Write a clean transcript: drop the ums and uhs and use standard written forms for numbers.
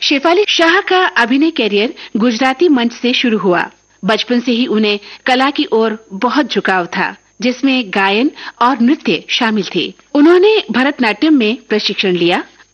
शेफाली शाह का अभिनय करियर गुजराती मंच से शुरू हुआ। बचपन से ही उन्हें कला की ओर बहुत झुकाव था, जिसमें गायन और नृत्य शामिल थे। उन्होंने भरतनाट्यम में प्रशिक्षण लिया